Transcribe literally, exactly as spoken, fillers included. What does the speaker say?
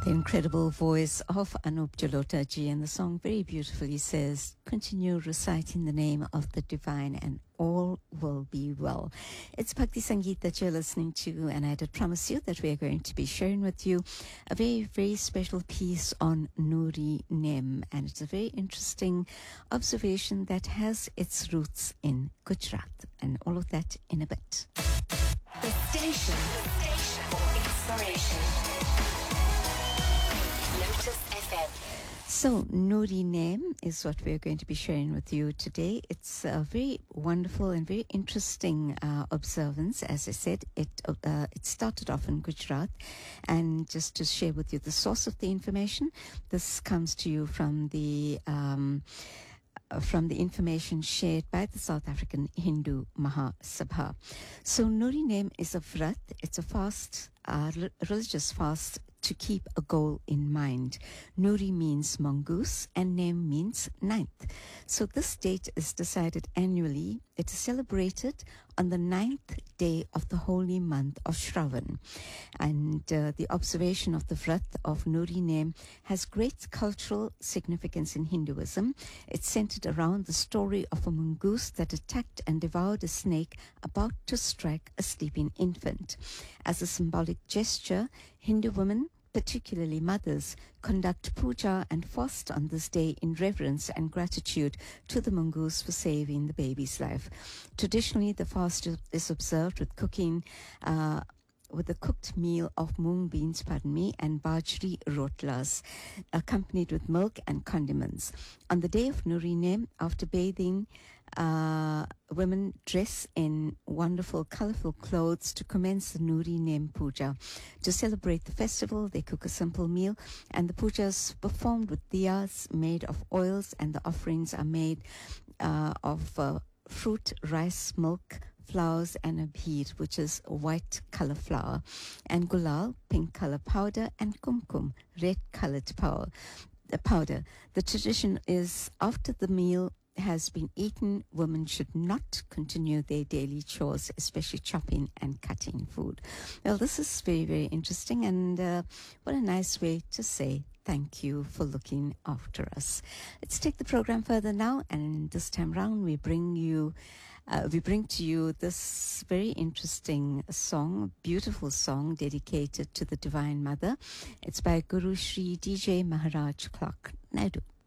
The incredible voice of Anup Jalota ji, and the song very beautifully says, continue reciting the name of the divine and all will be well. It's Bhakti Sangeet that you're listening to, and I did promise you that we're going to be sharing with you a very, very special piece on Noori Neem, and it's a very interesting observation that has its roots in Gujarat, and all of that in a bit. The station, the station for inspiration. Lotus F M. So, Noori Neem is what we're going to be sharing with you today. It's a very wonderful and very interesting uh, observance. As I said, it uh, it started off in Gujarat. And just to share with you the source of the information, this comes to you from the... Um, from the information shared by the South African Hindu Mahasabha. So, Noori Neem is a vrat. It's a fast, uh, religious fast to keep a goal in mind. Noori means mongoose and Neem means ninth. So this date is decided annually. It is celebrated on the ninth day of the holy month of Shravan. And uh, the observation of the vrat of Noori Neem has great cultural significance in Hinduism. It's centered around the story of a mongoose that attacked and devoured a snake about to strike a sleeping infant. As a symbolic gesture, Hindu women, particularly mothers, conduct puja and fast on this day in reverence and gratitude to the mongoose for saving the baby's life. Traditionally, the fast is observed with cooking, uh, with a cooked meal of mung beans, pardon me, and bajri rotlas, accompanied with milk and condiments. On the day of Noori Neem, after bathing, uh, women dress in wonderful, colorful clothes to commence the Noori Neem puja. To celebrate the festival, they cook a simple meal, and the puja is performed with diyas made of oils, and the offerings are made uh, of uh, fruit, rice, milk, flowers, and a bheer, which is a white color flower, and gulal, pink color powder, and kumkum, red colored powder. The powder. The tradition is after the meal has been eaten, women should not continue their daily chores, especially chopping and cutting food. Well, this is very, very interesting, and uh, what a nice way to say thank you for looking after us. Let's take the program further now, and this time round we bring you, uh, we bring to you this very interesting song, beautiful song dedicated to the Divine Mother. It's by Guru Shri D J Maharaj Clark Naidu.